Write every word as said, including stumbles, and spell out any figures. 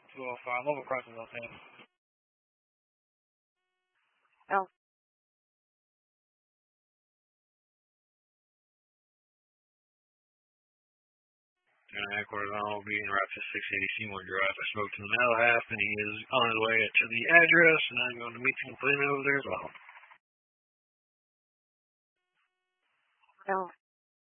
two oh five. I'm over crossing those things. Oh. And headquarters on being route to six eighty Seymour Drive. I spoke to him now half, and he is on his way to the address, and I'm going to meet him completely over there as well. Oh.